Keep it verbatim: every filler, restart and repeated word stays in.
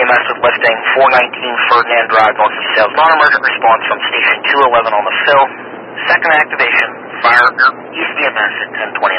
S with lifting four nineteen Ferdinand Drive, north of Sales. Non-emergent response from station two eleven on the fill. Second activation, fire East E M S at ten twenty.